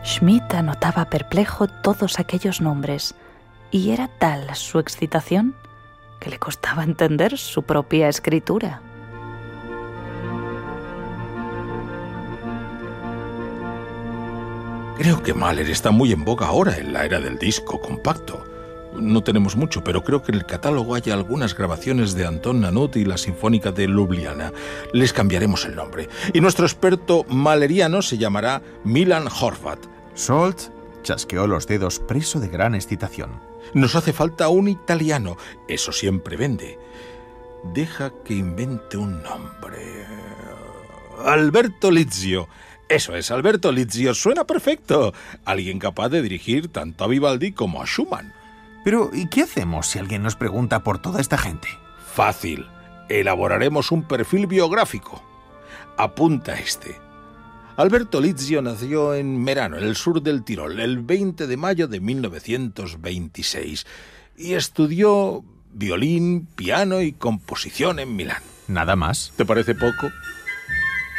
Schmidt anotaba perplejo todos aquellos nombres, y era tal su excitación que le costaba entender su propia escritura. Creo que Mahler está muy en boga ahora en la era del disco compacto. No tenemos mucho, pero creo que en el catálogo hay algunas grabaciones de Anton Nanut y la Sinfónica de Ljubljana. Les cambiaremos el nombre. Y nuestro experto mahleriano se llamará Milan Horvat. Scholz chasqueó los dedos, preso de gran excitación. Nos hace falta un italiano. Eso siempre vende. Deja que invente un nombre. Alberto Lizio. Eso es, Alberto Lizio. Suena perfecto. Alguien capaz de dirigir tanto a Vivaldi como a Schumann. Pero, ¿y qué hacemos si alguien nos pregunta por toda esta gente? Fácil. Elaboraremos un perfil biográfico. Apunta este. Alberto Lizio nació en Merano, en el sur del Tirol, el 20 de mayo de 1926 y estudió violín, piano y composición en Milán. ¿Nada más? ¿Te parece poco?